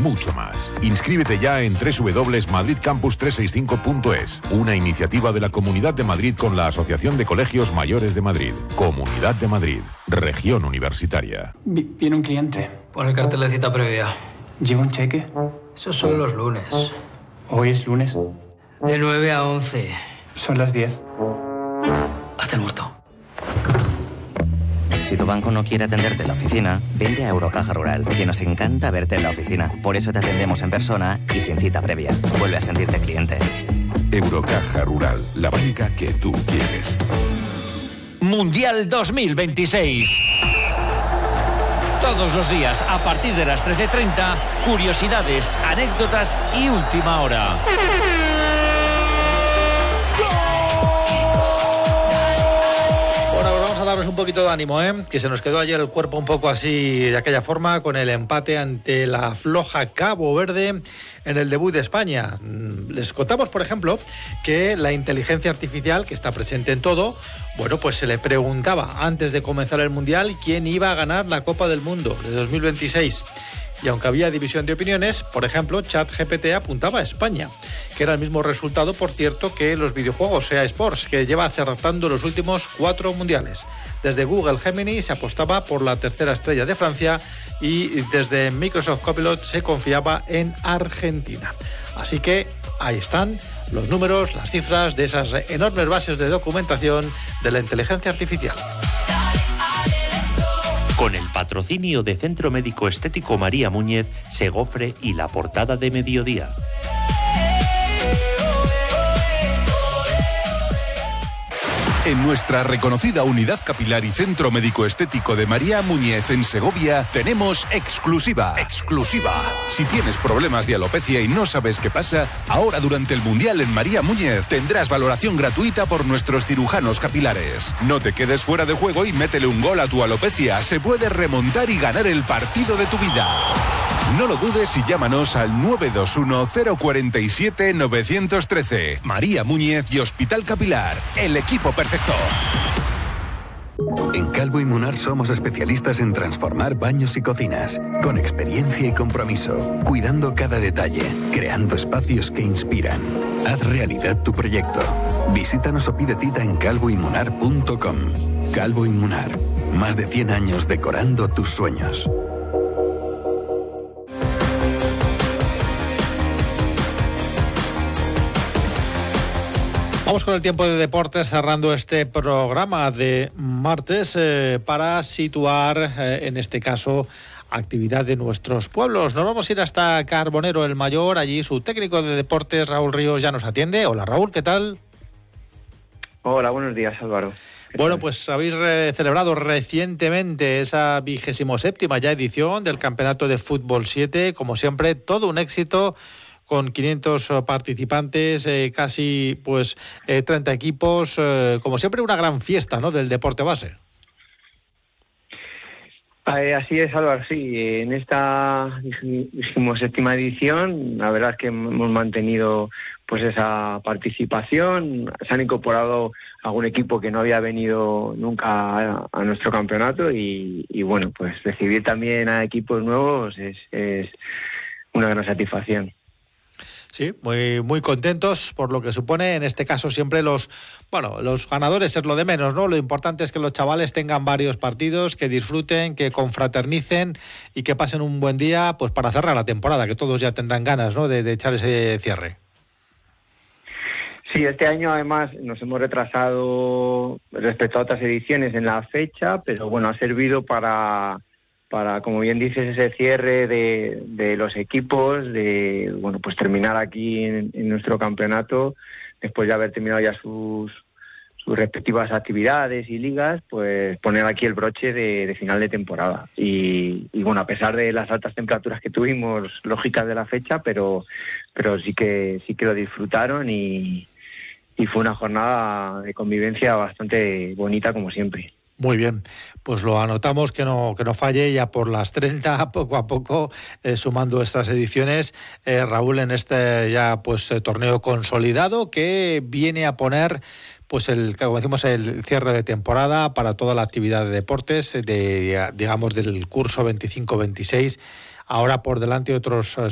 mucho más. Inscríbete ya en www.madridcampus365.es, una iniciativa de la Comunidad de Madrid con la Asociación de Colegios Mayores de Madrid. Comunidad de Madrid, región universitaria. Viene un cliente. Pon el cartel de cita previa. ¿Lleva un cheque? Esos son los lunes. ¿Hoy es lunes? De 9 a 11. Son las 10. Hazte el muerto. Si tu banco no quiere atenderte en la oficina, vente a Eurocaja Rural, que nos encanta verte en la oficina. Por eso te atendemos en persona y sin cita previa. Vuelve a sentirte cliente. Eurocaja Rural, la banca que tú quieres. Mundial 2026. Todos los días, a partir de las 13:30, curiosidades, anécdotas y última hora. Daros un poquito de ánimo, que se nos quedó ayer el cuerpo un poco así de aquella forma con el empate ante la floja Cabo Verde en el debut de España. Les contamos, por ejemplo, que la inteligencia artificial, que está presente en todo, bueno, pues se le preguntaba antes de comenzar el Mundial quién iba a ganar la Copa del Mundo de 2026. Y aunque había división de opiniones, por ejemplo, ChatGPT apuntaba a España, que era el mismo resultado, por cierto, que los videojuegos EA Sports, que lleva acertando los últimos 4 mundiales. Desde Google Gemini se apostaba por la tercera estrella de Francia y desde Microsoft Copilot se confiaba en Argentina. Así que ahí están los números, las cifras de esas enormes bases de documentación de la inteligencia artificial. Con el patrocinio de Centro Médico Estético María Múñez, Segofre y La Portada de Mediodía. En nuestra reconocida unidad capilar y Centro Médico Estético de María Múñez en Segovia tenemos exclusiva. Si tienes problemas de alopecia y no sabes qué pasa, ahora durante el Mundial en María Múñez tendrás valoración gratuita por nuestros cirujanos capilares. No te quedes fuera de juego y métele un gol a tu alopecia. Se puede remontar y ganar el partido de tu vida. No lo dudes y llámanos al 921-047-913. María Múñez y Hospital Capilar, el equipo perfecto. En Calvo y Munar somos especialistas en transformar baños y cocinas, con experiencia y compromiso, cuidando cada detalle, creando espacios que inspiran. Haz realidad tu proyecto. Visítanos o pide cita en calvoymunar.com. Calvo y Munar, más de 100 años decorando tus sueños. Vamos con el tiempo de deportes, cerrando este programa de martes para situar, en este caso, actividad de nuestros pueblos. Nos vamos a ir hasta Carbonero el Mayor, allí su técnico de deportes, Raúl Ríos, ya nos atiende. Hola Raúl, ¿qué tal? Hola, buenos días Álvaro. Bueno, pues habéis celebrado recientemente esa 27ª ya edición del Campeonato de Fútbol 7, como siempre, todo un éxito, con 500 participantes, casi 30 equipos, como siempre una gran fiesta, ¿no?, del deporte base. Así es, Álvaro, sí. En esta 27ª edición, la verdad es que hemos mantenido pues esa participación. Se han incorporado algún equipo que no había venido nunca a nuestro campeonato y bueno, pues recibir también a equipos nuevos es una gran satisfacción. Sí, muy contentos por lo que supone. En este caso siempre los ganadores es lo de menos, ¿no? Lo importante es que los chavales tengan varios partidos, que disfruten, que confraternicen y que pasen un buen día, pues para cerrar la temporada, que todos ya tendrán ganas, ¿no?, de echar ese cierre. Sí, este año además nos hemos retrasado respecto a otras ediciones en la fecha, pero bueno, ha servido para, como bien dices, ese cierre de los equipos, de bueno, pues terminar aquí en nuestro campeonato, después de haber terminado ya sus respectivas actividades y ligas, pues poner aquí el broche de final de temporada. Y bueno, a pesar de las altas temperaturas que tuvimos, lógicas de la fecha, pero sí que lo disfrutaron y fue una jornada de convivencia bastante bonita, como siempre. Muy bien, pues lo anotamos, que no falle ya por las 30, poco a poco, sumando estas ediciones, Raúl, en este ya torneo consolidado que viene a poner como decimos, el cierre de temporada para toda la actividad de deportes, del curso 25-26. Ahora por delante otros